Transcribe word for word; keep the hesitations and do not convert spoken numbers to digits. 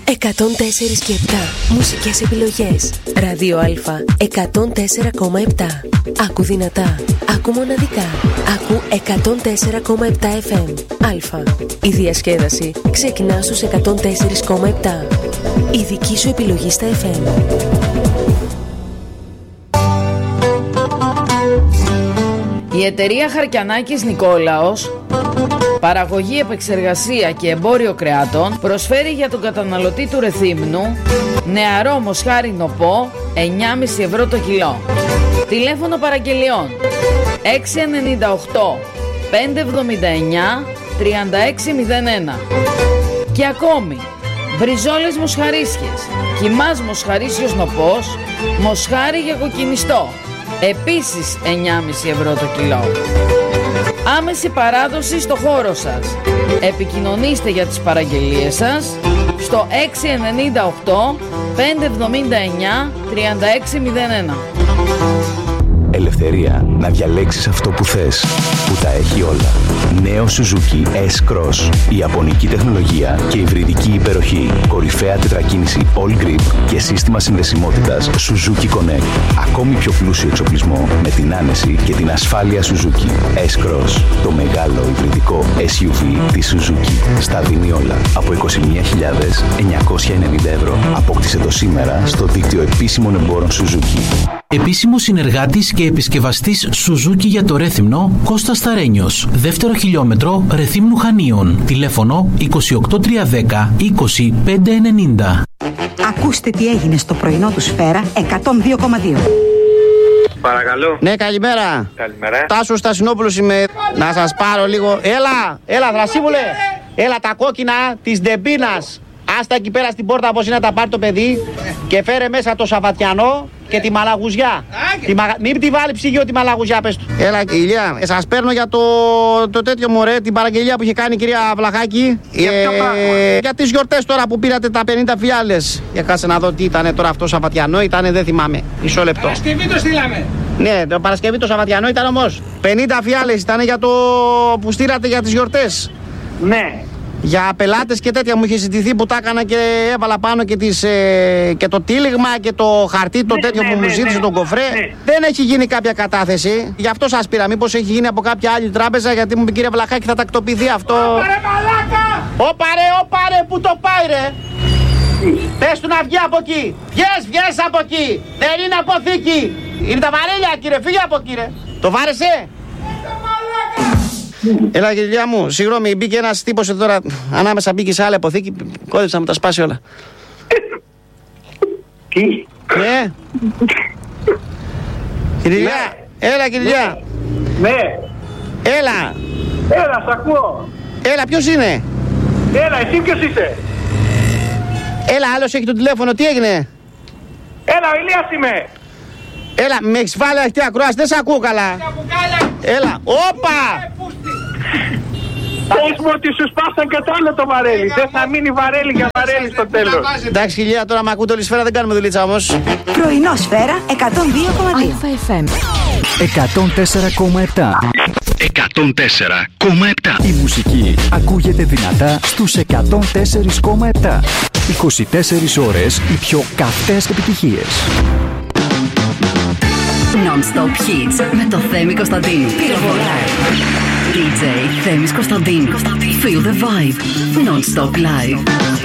εκατόν τέσσερα και επτά. Μουσικές επιλογές. Ράδιο Α εκατόν τέσσερα κόμμα επτά. Άκου δυνατά. Άκου μοναδικά. Άκου εκατόν τέσσερα κόμμα επτά εφ εμ. Α. Η διασκέδαση ξεκινά στους εκατόν τέσσερα κόμμα επτά. Η δική σου επιλογή στα εφ εμ. Η εταιρεία Χαρκιανάκης Νικόλαος, παραγωγή, επεξεργασία και εμπόριο κρεάτων, προσφέρει για τον καταναλωτή του Ρεθύμνου νεαρό μοσχάρι νοπό εννιά κόμμα πέντε ευρώ το κιλό. Τηλέφωνο παραγγελιών έξι εννιά οκτώ πέντε εβδομήντα εννιά τριάντα έξι μηδέν ένα. Και ακόμη μπριζόλες μοσχαρίσιες, κιμάς μοσχαρίσιος νοπός, μοσχάρι για κοκκινιστό, επίσης εννιά κόμμα πέντε ευρώ το κιλό. Άμεση παράδοση στο χώρο σας. Επικοινωνήστε για τις παραγγελίες σας στο έξι εννιά οκτώ πέντε εβδομήντα εννιά τριάντα έξι μηδέν ένα. Ελευθερία να διαλέξεις αυτό που θες, που τα έχει όλα. Νέο Suzuki S-Cross. Ιαπωνική τεχνολογία και υβριδική υπεροχή. Κορυφαία τετρακίνηση All Grip και σύστημα συνδεσιμότητας Suzuki Connect. Ακόμη πιο πλούσιο εξοπλισμό με την άνεση και την ασφάλεια Suzuki. S-Cross. Το μεγάλο υβριδικό ες γιου βι της Suzuki. Στα δίνει όλα από είκοσι μία χιλιάδες εννιακόσια ενενήντα ευρώ. Απόκτησε το σήμερα στο δίκτυο επίσημων εμπόρων Suzuki. Επίσημος συνεργάτης και επισκευαστής Suzuki για το Ρέθυμνο, Κώστας Σταρένιος. Δεύτερο χιλιόμετρο Ρεθύμνου Χανίων. Τηλέφωνο είκοσι οκτώ τριακόσια δέκα είκοσι πέντε ενενήντα. Ακούστε τι έγινε στο πρωινό του Σφαίρα εκατόν δύο κόμμα δύο. Παρακαλώ. Ναι, καλημέρα. Καλημέρα. Τάσος Στασινόπουλος είμαι. Να σας πάρω λίγο. Έλα, έλα, Δρασίβουλε. Έλα τα κόκκινα της Ντεμπίνας. Άστα εκεί πέρα στην πόρτα πως είναι να τα πάρει το παιδί και φέρε μέσα το Σαββατιανό και τη μαλαγουζιά. Τη μαγα... Μην τη βάλει ψυγείο τη μαλαγουζιά, πες του. Έλα, Ηλία, ε, σας παίρνω για το, το τέτοιο μωρέ, την παραγγελία που είχε κάνει η κυρία Βλαχάκη. Για ποιο πράγμα? Ε, για τις γιορτές τώρα που πήρατε τα πενήντα φιάλες. Για κάτσε να δω τι ήταν τώρα αυτό Σαββατιανό, ήταν δεν θυμάμαι. Μισό λεπτό. Παρασκευή το στείλαμε. Ναι, το Παρασκευή το Σαββατιανό ήταν όμως. πενήντα φιάλες ήταν για το που στείλατε για τις γιορτές. Ναι. Για πελάτες και τέτοια μου είχε ζητηθεί που τα έκανα και έβαλα πάνω και, τις, ε, και το τύλιγμα και το χαρτί το ναι, τέτοιο ναι, που μου ναι, ζήτησε ναι, τον κοφρέ. ναι. Δεν έχει γίνει κάποια κατάθεση. Γι' αυτό σας πήρα. Μήπως έχει γίνει από κάποια άλλη τράπεζα, γιατί μου είπε κύριε Βλαχάκη θα τακτοποιηθεί αυτό. Ωπα ρε μαλάκα! Ωπα ρε, ωπα ρε, που το πάει ρε. Πες του να βγει από εκεί. Βγες, βγες από εκεί. Δεν είναι αποθήκη. Είναι τα βαρέλια κύριε, φύγε από εκεί ρε. Το βάρεσε. Έλα κυρία μου, συγγνώμη, μπήκε ένας τύπος εδώ τώρα, ανάμεσα μπήκε σε άλλη αποθήκη, κόντεψε να μου τα σπάσει όλα. Τι? Ναι. Κυρία, έλα κυρία. Ναι. Έλα. Έλα, σ' ακούω. Έλα, ποιος είναι? Έλα, εσύ ποιος είσαι? Έλα, άλλος έχει το τηλέφωνο, τι έγινε? Έλα, ο Ηλίας είμαι. Έλα, με έχεις βάλει αυτή ακρόαση, δεν σ' ακούω καλά. Έλα, όπα! Πες μου ότι σου σπάσαν και το άλλο το βαρέλι. Δεν θα μείνει βαρέλι για βαρέλι στο τέλος. Εντάξει χιλιά, τώρα με ακούτε όλη σφαίρα, δεν κάνουμε δουλίτσα όμως. Πρωινό Σφαίρα εκατόν δύο κόμμα δύο. Α εφ εμ. εκατόν τέσσερα κόμμα επτά. εκατόν τέσσερα κόμμα επτά. Η μουσική ακούγεται δυνατά στους εκατόν τέσσερα κόμμα επτά. είκοσι τέσσερις ώρες οι πιο καυτές επιτυχίες. Non-stop hits με το Θέμη Κωνσταντίνου. Πυροβολάει. ντι τζέι Θέμης Κωνσταντίνου. Feel the vibe. Non-stop live.